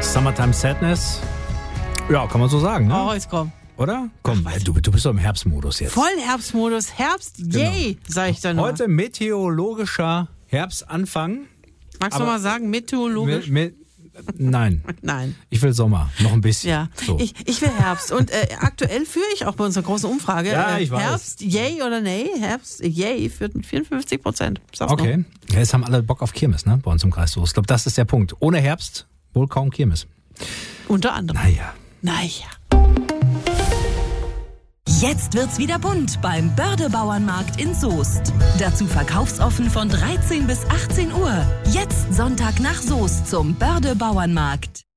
Summertime Sadness. Ja, kann man so sagen, ne? Oh, jetzt komm. Oder? Komm, du bist doch im Herbstmodus jetzt. Voll Herbstmodus. Herbst, yay, sag ich dann nur. Heute meteorologischer Herbstanfang. Magst du mal sagen, meteorologisch? Nein. Nein. Ich will Sommer, noch ein bisschen. Ja, So. ich will Herbst. Und aktuell führe ich auch bei unserer großen Umfrage. Ja, ich weiß. Herbst, yay oder nay? Herbst, yay, führt mit 54%. Sag's Okay. noch. Ja, jetzt haben alle Bock auf Kirmes, ne? Bei uns im Kreis. Ich glaube, das ist der Punkt. Ohne Herbst wohl kaum Kirmes. Unter anderem. Naja. Jetzt wird's wieder bunt beim Börde-Bauernmarkt in Soest. Dazu verkaufsoffen von 13 bis 18 Uhr. Jetzt Sonntag nach Soest zum Börde-Bauernmarkt.